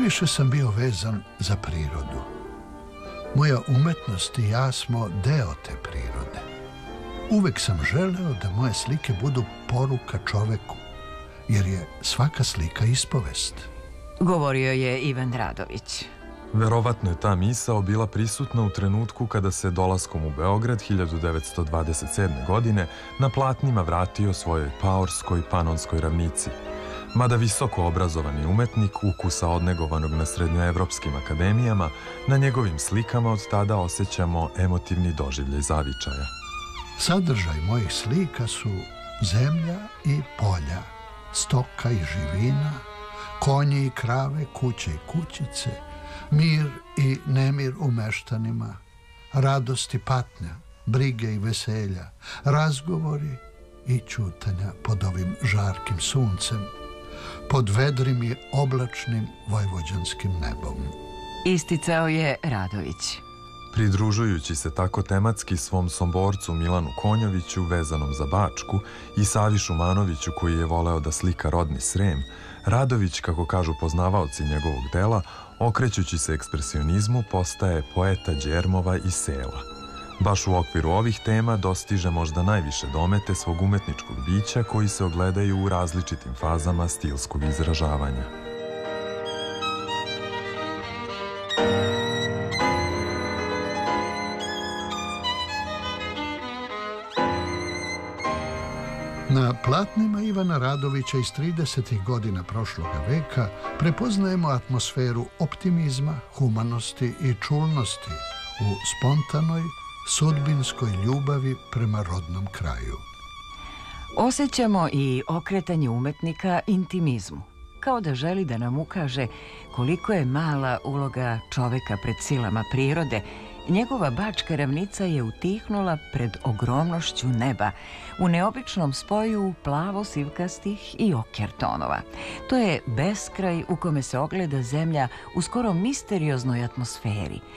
Previše sam bio vezan za prirodu. Moja umetnost i ja smo deo te prirode. Uvek sam želeo da moje slike budu poruka čoveku, jer je svaka slika ispovest. Govorio je Ivan Radović. Verovatno je ta misao bila prisutna u trenutku kada se dolaskom u Beograd 1927. godine na platnima vratio svojoj paorskoj panonskoj ravnici. Mada visoko obrazovani umetnik ukusa odnegovanog na srednjoevropskim akademijama, na njegovim slikama od tada osjećamo emotivni doživljaj zavičaja. Sadržaj mojih slika su zemlja i polja, stoka i živina, konji i krave, kuće i kućice, mir i nemir u meštanima, radost i patnja, brige i veselja, razgovori i ćutanja pod ovim žarkim suncem, pod vedrim i oblačnim vojvođanskim nebom. Isticao je Radović. Pridružujući se tako tematski svom somborcu Milanu Konjoviću vezanom za Bačku i Savi Šumanoviću koji je voleo da slika rodni Srem, Radović, kako kažu poznavaoci njegovog dela, okrećući se ekspresionizmu, postaje poeta đermova i sela. Baš u okviru ovih tema dostiže možda najviše domete svog umetničkog bića koji se ogledaju u različitim fazama stilskog izražavanja. Na platnima Ivana Radovića iz 30. godina prošloga veka prepoznajemo atmosferu optimizma, humanosti i čulnosti u spontanoj, sudbinskoj ljubavi prema rodnom kraju. Osjećamo i okretanje umetnika intimizmu, kao da želi da nam ukaže koliko je mala uloga čoveka pred silama prirode. Njegova bačka ravnica je utihnula pred ogromnošću neba, u neobičnom spoju plavo-sivkastih i oker tonova. To je beskraj u kome se ogleda zemlja u skoro misterioznoj atmosferi,